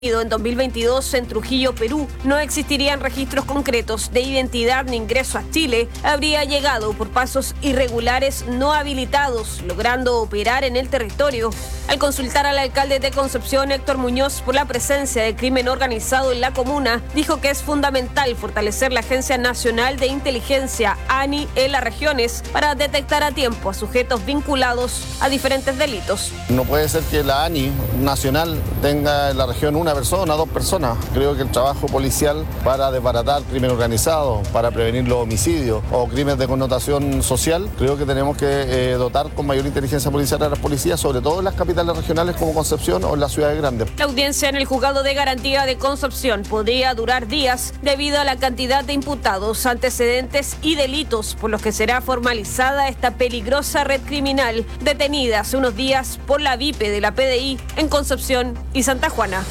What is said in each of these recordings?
En 2022 en Trujillo, Perú, no existirían registros concretos de identidad ni ingreso a Chile, habría llegado por pasos irregulares no habilitados, logrando operar en el territorio. Al consultar al alcalde de Concepción, Héctor Muñoz, por la presencia de crimen organizado en la comuna, dijo que es fundamental fortalecer la Agencia Nacional de Inteligencia, ANI, en las regiones para detectar a tiempo a sujetos vinculados a diferentes delitos. No puede ser que la ANI nacional tenga en la región una persona, dos personas. Creo que el trabajo policial para desbaratar crimen organizado, para prevenir los homicidios o crímenes de connotación social, creo que tenemos que dotar con mayor inteligencia policial a las policías, sobre todo en las capitales regionales como Concepción o en las ciudades grandes. La audiencia en el Juzgado de Garantía de Concepción podría durar días debido a la cantidad de imputados, antecedentes y delitos por los que será formalizada esta peligrosa red criminal detenida hace unos días por la VIP de la PDI en Concepción y Santa Juana.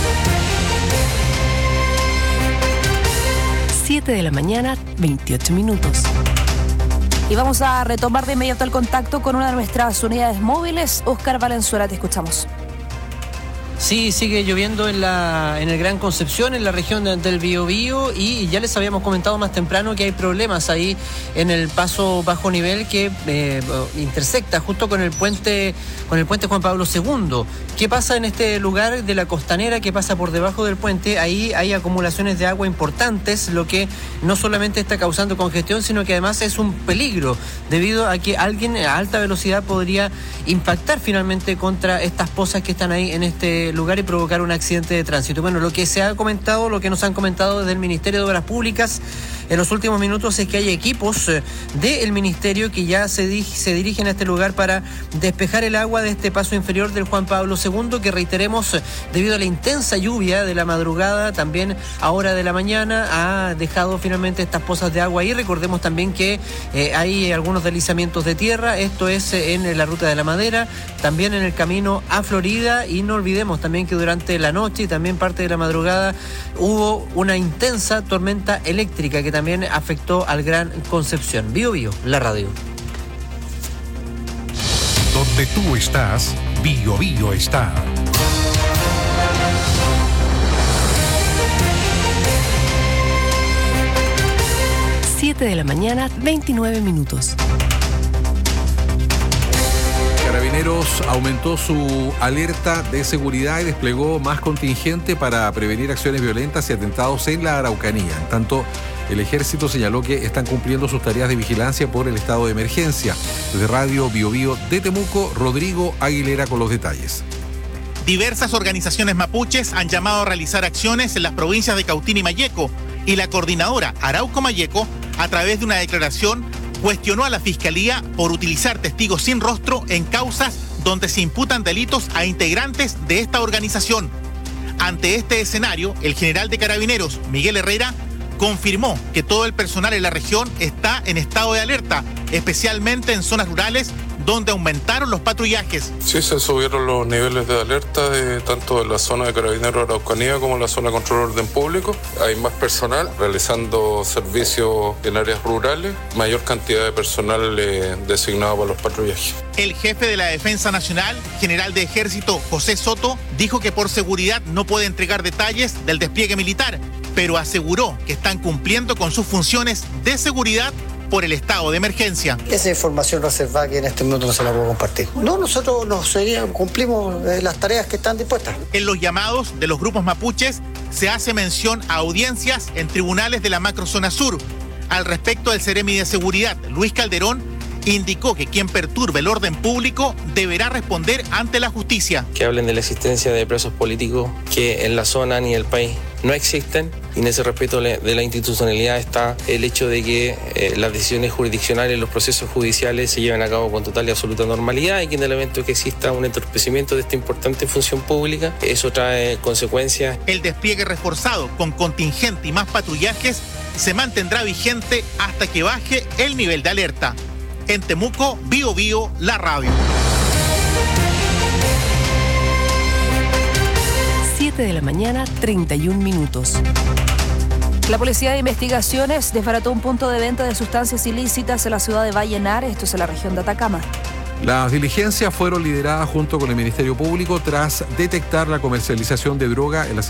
7 de la mañana, 28 minutos. Y vamos a retomar de inmediato el contacto con una de nuestras unidades móviles. Óscar Valenzuela, te escuchamos. Sí, sigue lloviendo en el Gran Concepción, en la región del Biobío, y ya les habíamos comentado más temprano que hay problemas ahí en el paso bajo nivel que intersecta justo con el puente Juan Pablo II. ¿Qué pasa en este lugar de la costanera que pasa por debajo del puente? Ahí hay acumulaciones de agua importantes, lo que no solamente está causando congestión, sino que además es un peligro, debido a que alguien a alta velocidad podría impactar finalmente contra estas pozas que están ahí en este lugar y provocar un accidente de tránsito. Bueno, lo que se ha comentado, lo que nos han comentado desde el Ministerio de Obras Públicas en los últimos minutos es que hay equipos del Ministerio que ya se dirigen a este lugar para despejar el agua de este paso inferior del Juan Pablo II, que reiteremos, debido a la intensa lluvia de la madrugada, también a hora de la mañana, ha dejado finalmente estas pozas de agua ahí. Recordemos también que hay algunos deslizamientos de tierra, esto es en la Ruta de la Madera, también en el camino a Florida, y no olvidemos también que durante la noche y también parte de la madrugada hubo una intensa tormenta eléctrica que también afectó al Gran Concepción. Bío Bío, la radio. Donde tú estás, Bío Bío está. Siete de la mañana, 29 minutos. Carabineros aumentó su alerta de seguridad y desplegó más contingente para prevenir acciones violentas y atentados en la Araucanía. En tanto, el Ejército señaló que están cumpliendo sus tareas de vigilancia por el estado de emergencia. Desde Radio Bío Bío de Temuco, Rodrigo Aguilera con los detalles. Diversas organizaciones mapuches han llamado a realizar acciones en las provincias de Cautín y Malleco, y la coordinadora Arauco-Malleco, a través de una declaración, cuestionó a la Fiscalía por utilizar testigos sin rostro en causas donde se imputan delitos a integrantes de esta organización. Ante este escenario, el general de Carabineros, Miguel Herrera, confirmó que todo el personal en la región está en estado de alerta, especialmente en zonas rurales donde aumentaron los patrullajes. Sí, se subieron los niveles de alerta tanto de la zona de Carabineros Araucanía como en la zona de control de orden público. Hay más personal realizando servicios en áreas rurales, mayor cantidad de personal designado para los patrullajes. El jefe de la Defensa Nacional, general de Ejército José Soto, dijo que por seguridad no puede entregar detalles del despliegue militar, pero aseguró que están cumpliendo con sus funciones de seguridad por el estado de emergencia. Esa información reservada que en este minuto no se la puedo compartir. No, nosotros cumplimos las tareas que están dispuestas. En los llamados de los grupos mapuches se hace mención a audiencias en tribunales de la macrozona sur. Al respecto, el Seremi de Seguridad, Luis Calderón, indicó que quien perturbe el orden público deberá responder ante la justicia. Que hablen de la existencia de presos políticos que en la zona ni en el país no existen, y en ese respeto de la institucionalidad está el hecho de que las decisiones jurisdiccionales, los procesos judiciales se lleven a cabo con total y absoluta normalidad, y que en el evento que exista un entorpecimiento de esta importante función pública, eso trae consecuencias. El despliegue reforzado con contingente y más patrullajes se mantendrá vigente hasta que baje el nivel de alerta. En Temuco, Bío Bío, la radio. 7 de la mañana, 31 minutos. La Policía de Investigaciones desbarató un punto de venta de sustancias ilícitas en la ciudad de Vallenar, esto es en la región de Atacama. Las diligencias fueron lideradas junto con el Ministerio Público tras detectar la comercialización de droga en las